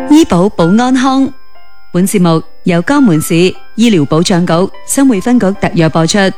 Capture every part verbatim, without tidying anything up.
醫保保安康，本節目由江門市醫療保障局新會分局特約播出。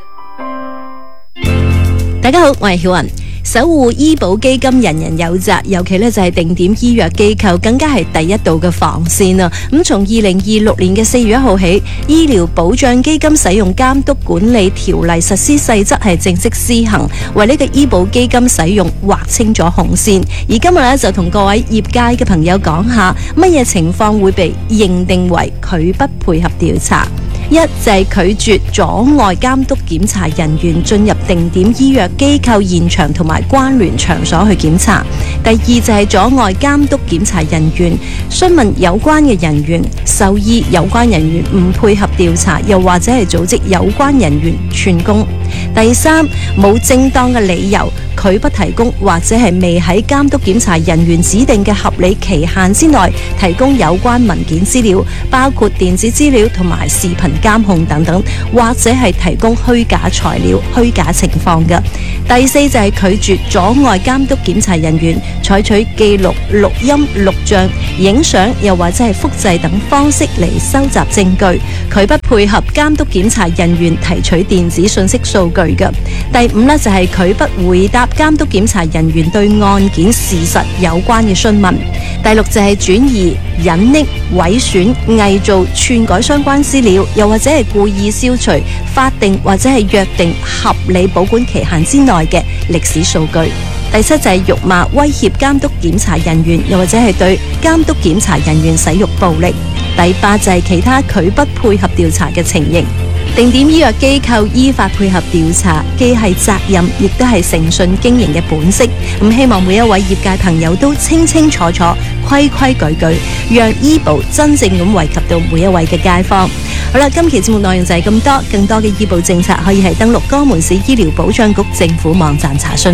大家好，我係曉雲。守護醫保基金人人有責，尤其咧就係定點醫藥機構，更加係第一道嘅防線啊！咁從二零二六年嘅四月一號起，醫療保障基金使用監督管理條例實施細則係正式施行，為呢個醫保基金使用劃清咗紅線。而今日咧就同各位業界嘅朋友講下，乜嘢情況會被認定為拒不配合調查。一就係拒絕阻礙監督檢查人員進入定點醫藥機構現場同埋關聯場所去檢查。第二就係阻礙監督檢查人員詢問有關嘅人員，授意有關人員唔配合調查，又或者係組織有關人員串供。第三，冇正當嘅理由拒不提供或者係未喺監督檢查人員指定嘅合理期限之內提供有關文件資料，包括電子資料同埋視頻監控等等，或者係提供虛假材料、虛假情況嘅。第四就係拒絕阻礙監督檢查人員採取記錄、錄音、錄像、影相，又或者係複製等方式嚟收集證據，拒不配合監督檢查人員提取電子信息數據嘅。第五呢，就係拒不回答監督檢查人員對案件事實有關嘅詢問。第六就係轉移、隱匿、毀損、偽造、篡改相關資料，又或者係故意消除法定或者係約定合理保管期限之內嘅歷史數據。第七就係辱罵、威脅監督檢查人員，又或者係對監督檢查人員使用暴力。第八就係其他拒不配合調查嘅情形。定點醫藥機構依法配合調查，既係責任，亦都係誠信經營嘅本色。咁希望每一位業界朋友都清清楚楚、規規矩矩，讓醫保真正咁惠及到每一位嘅街坊。好啦，今期節目內容就係咁多，更多嘅醫保政策可以係登錄江門市醫療保障局政府網站查詢。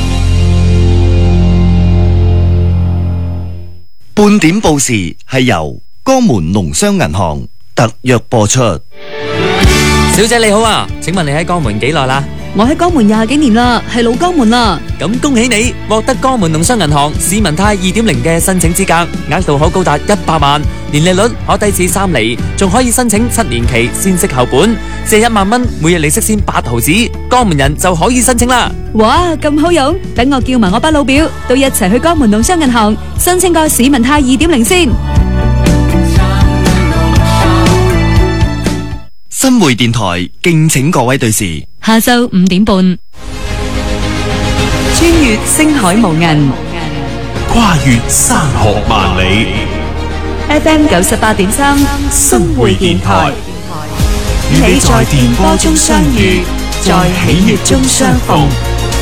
半點報時係由江門農商銀行特約播出。 小姐你好啊，請問你喺江門幾耐啦？ 我喺江門廿幾年啦，係老江門啦。 咁恭喜你獲得江門農商銀行市民貸二點零嘅申請資格，額度可高達一百萬，年利率可低至三厘，仲可以申請七年期先息後本，借一萬蚊，每日利息先八毫子，江門人就可以申請啦。 哇，咁好用！等我叫埋我班老表，都一齊去江門農商銀行申請個市民貸二點零先。 新會電台敬請各位對視， 下晝五點半，穿越星海無垠， 跨越山河萬里。 F M 九十八點三， 新會電台，與你在電波中相遇，在喜悅中相逢。